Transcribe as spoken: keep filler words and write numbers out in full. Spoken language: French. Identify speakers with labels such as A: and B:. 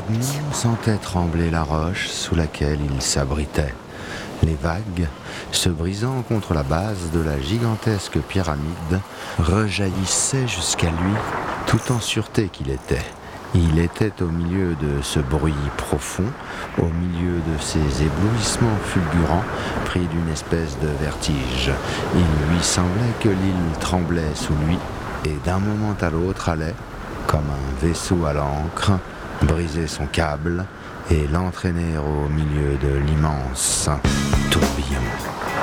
A: Edmond sentait trembler la roche sous laquelle il s'abritait. Les vagues, se brisant contre la base de la gigantesque pyramide, rejaillissaient jusqu'à lui, tout en sûreté qu'il était. Il était au milieu de ce bruit profond, au milieu de ces éblouissements fulgurants, pris d'une espèce de vertige. Il lui semblait que l'île tremblait sous lui, et d'un moment à l'autre allait, comme un vaisseau à l'ancre, briser son câble et l'entraîner au milieu de l'immense tourbillon.